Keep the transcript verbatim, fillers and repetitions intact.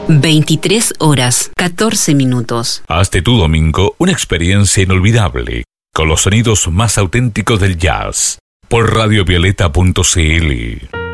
veintitrés horas, catorce minutos. Hazte tu domingo una experiencia inolvidable, con los sonidos más auténticos del jazz, por radiovioleta punto c l.